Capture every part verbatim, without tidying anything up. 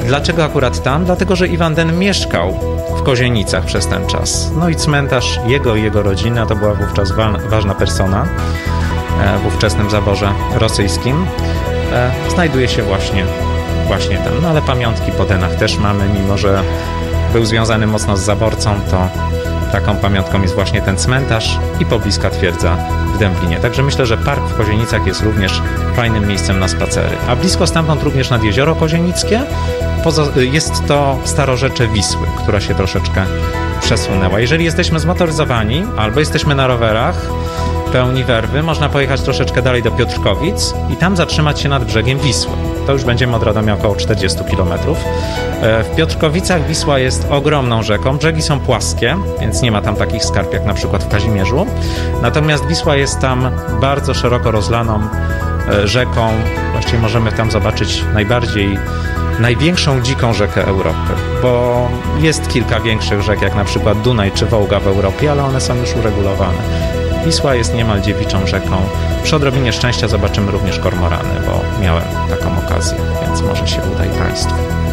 Dlaczego akurat tam? Dlatego, że Iwan Den mieszkał w Kozienicach przez ten czas. No i cmentarz jego i jego rodziny, a to była wówczas wa- ważna persona w ówczesnym zaborze rosyjskim, znajduje się właśnie, właśnie tam. No ale pamiątki po Denach też mamy, mimo że był związany mocno z zaborcą, to taką pamiątką jest właśnie ten cmentarz i pobliska twierdza w Dęblinie. Także myślę, że park w Kozienicach jest również fajnym miejscem na spacery. A blisko stamtąd również nad Jezioro Kozienickie jest to starorzecze Wisły, która się troszeczkę przesunęła. Jeżeli jesteśmy zmotoryzowani albo jesteśmy na rowerach pełni werwy, można pojechać troszeczkę dalej do Piotrkowic i tam zatrzymać się nad brzegiem Wisły. To już będziemy od Radomia około czterdzieści kilometrów. W Piotrkowicach Wisła jest ogromną rzeką. Brzegi są płaskie, więc nie ma tam takich skarp jak na przykład w Kazimierzu. Natomiast Wisła jest tam bardzo szeroko rozlaną rzeką. Właściwie możemy tam zobaczyć najbardziej największą dziką rzekę Europy, bo jest kilka większych rzek, jak na przykład Dunaj czy Wołga w Europie, ale one są już uregulowane. Wisła jest niemal dziewiczą rzeką. Przy odrobinie szczęścia zobaczymy również kormorany, bo miałem taką okazję, więc może się uda i Państwu.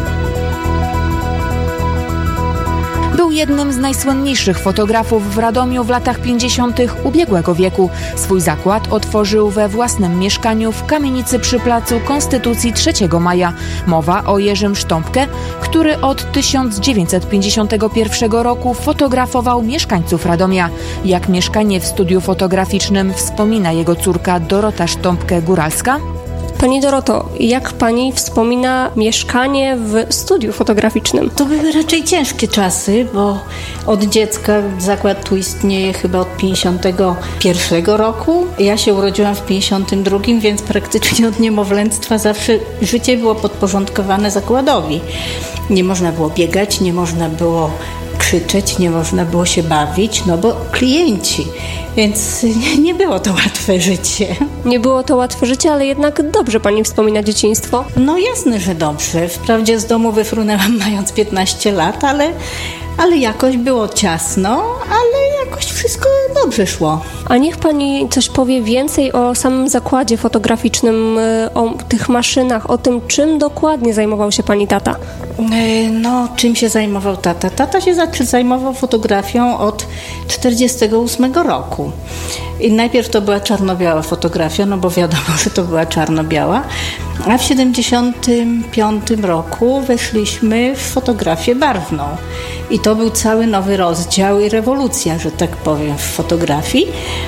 Był jednym z najsłynniejszych fotografów w Radomiu w latach pięćdziesiątych ubiegłego wieku. Swój zakład otworzył we własnym mieszkaniu w kamienicy przy placu Konstytucji trzeciego maja. Mowa o Jerzym Sztąpkę, który od tysiąc dziewięćset pięćdziesiątego pierwszego roku fotografował mieszkańców Radomia. Jak mieszkanie w studiu fotograficznym wspomina jego córka Dorota Sztąpkę-Góralska. Pani Doroto, jak Pani wspomina mieszkanie w studiu fotograficznym? To były raczej ciężkie czasy, bo od dziecka zakład tu istnieje chyba od pięćdziesiątego pierwszego roku. Ja się urodziłam w pięćdziesiątym drugim, więc praktycznie od niemowlęctwa zawsze życie było podporządkowane zakładowi. Nie można było biegać, nie można było krzyczeć, nie można było się bawić, no bo klienci, więc nie było to łatwe życie. Nie było to łatwe życie, ale jednak dobrze Pani wspomina dzieciństwo? No jasne, że dobrze. Wprawdzie z domu wyfrunęłam mając piętnaście lat, ale, ale jakoś było ciasno, ale jakoś wszystko dobrze szło. A niech Pani coś powie więcej o samym zakładzie fotograficznym, o tych maszynach, o tym, czym dokładnie zajmował się Pani tata? No, czym się zajmował tata? Tata się zajmował fotografią od czterdziestego ósmego roku. I najpierw to była czarno-biała fotografia, no bo wiadomo, że to była czarno-biała, a w siedemdziesiątym piątym roku weszliśmy w fotografię barwną. I to był cały nowy rozdział i rewolucja, że tak powiem, w fotografii.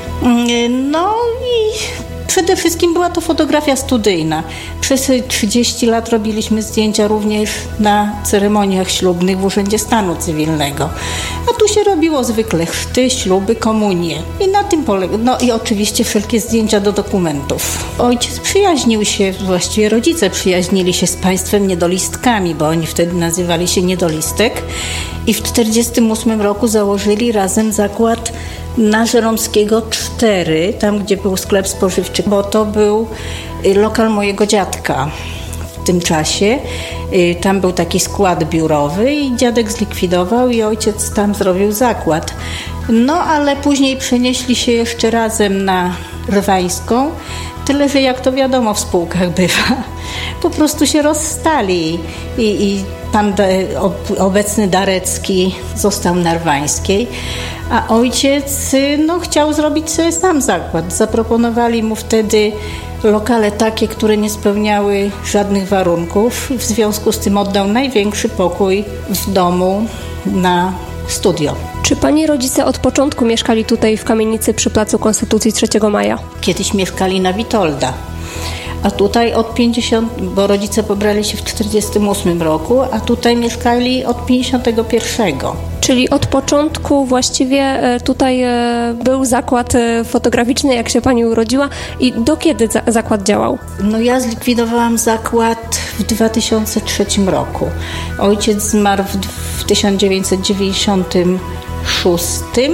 No i przede wszystkim była to fotografia studyjna. Przez trzydzieści lat robiliśmy zdjęcia również na ceremoniach ślubnych w Urzędzie Stanu Cywilnego. A tu się robiło zwykle chrzty, śluby, komunie. I na tym polega. No i oczywiście wszelkie zdjęcia do dokumentów. Ojciec przyjaźnił się, właściwie rodzice przyjaźnili się z państwem niedolistkami, bo oni wtedy nazywali się Niedolistek. I w czterdziestym ósmym roku założyli razem zakład na Żeromskiego cztery, tam gdzie był sklep spożywczy, bo to był lokal mojego dziadka w tym czasie. Tam był taki skład biurowy i dziadek zlikwidował i ojciec tam zrobił zakład. No ale później przenieśli się jeszcze razem na Rwańską, tyle że jak to wiadomo w spółkach bywa, po prostu się rozstali i, i pan obecny Darecki został na Rwańskiej, a ojciec no, chciał zrobić sobie sam zakład. Zaproponowali mu wtedy lokale takie, które nie spełniały żadnych warunków. W związku z tym oddał największy pokój w domu na studio. Czy Pani rodzice od początku mieszkali tutaj w kamienicy przy placu Konstytucji trzeciego maja? Kiedyś mieszkali na Witolda. A tutaj od pięćdziesiątego, bo rodzice pobrali się w czterdziestym ósmym roku, a tutaj mieszkali od pięćdziesiątego pierwszego. Czyli od początku właściwie tutaj był zakład fotograficzny, jak się Pani urodziła. I do kiedy za- zakład działał? No ja zlikwidowałam zakład w dwa tysiące trzecim roku. Ojciec zmarł w, w tysiąc dziewięćset dziewięćdziesiątym szóstym,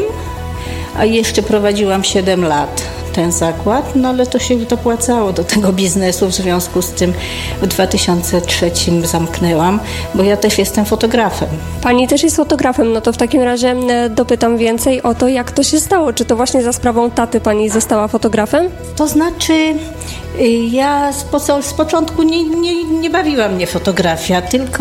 a jeszcze prowadziłam siedem lat ten zakład, no ale to się dopłacało do tego biznesu, w związku z tym w dwa tysiące trzecim zamknęłam, bo ja też jestem fotografem. Pani też jest fotografem, no to w takim razie dopytam więcej o to, jak to się stało. Czy to właśnie za sprawą taty Pani została fotografem? To znaczy, ja z, po, z początku nie, nie, nie bawiła mnie fotografia, tylko